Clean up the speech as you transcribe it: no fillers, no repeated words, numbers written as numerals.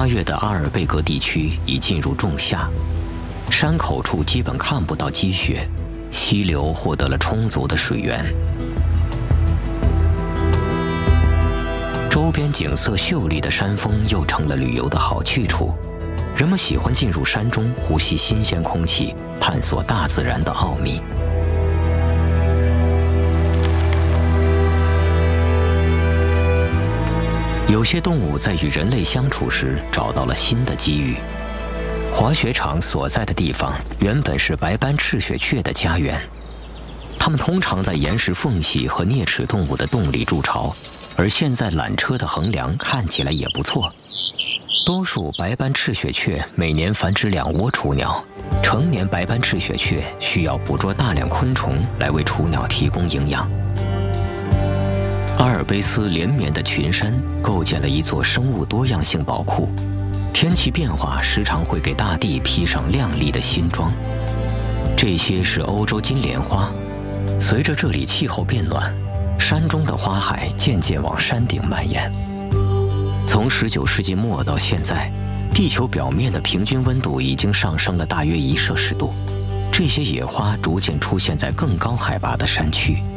8月的阿尔贝格地区已进入仲夏，山口处基本看不到积雪，溪流获得了充足的水源。周边景色秀丽的山峰又成了旅游的好去处，人们喜欢进入山中呼吸新鲜空气，探索大自然的奥秘。有些动物在与人类相处时找到了新的机遇。滑雪场所在的地方原本是白斑赤雪雀的家园，它们通常在岩石缝隙和啮齿动物的洞里筑巢，而现在缆车的横梁看起来也不错。多数白斑赤雪雀每年繁殖2窝雏鸟，成年白斑赤雪雀需要捕捉大量昆虫来为雏鸟提供营养。阿尔卑斯连绵的群山构建了一座生物多样性宝库，天气变化时常会给大地披上亮丽的新装。这些是欧洲金莲花，随着这里气候变暖，山中的花海渐渐往山顶蔓延。从19世纪末到现在，地球表面的平均温度已经上升了大约1摄氏度。这些野花逐渐出现在更高海拔的山区，